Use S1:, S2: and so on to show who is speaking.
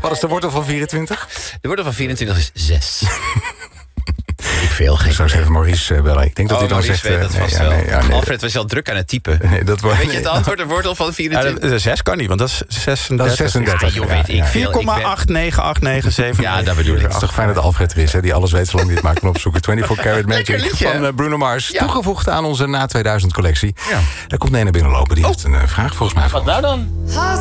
S1: Wat is de wortel van 24?
S2: De wortel van 24 is 6. Ik veel geen.
S1: Ik zou eens even Maurice bellen. Ik denk dat hij dan
S2: Maurice
S1: zegt...
S2: weet dat vast wel. Alfred was al druk aan het typen.
S1: Nee, dat wordt...
S2: Weet je het antwoord, de wortel van 24?
S3: 6 kan niet, want dat is 36.
S1: Dat is 36.
S2: Joh, weet ik veel.
S3: 4,89897.
S2: Ja, dat bedoel ik.
S1: Het is toch fijn dat Alfred er is, hè, die alles weet zolang hij het maar kan opzoeken. 24 Karat Magic
S2: liedje,
S1: van Bruno Mars.
S2: Ja.
S1: Toegevoegd aan onze na 2000 collectie.
S2: Ja.
S1: Daar komt Nena binnenlopen. Die heeft een vraag volgens mij voor
S4: Wat
S1: ons.
S4: nou dan?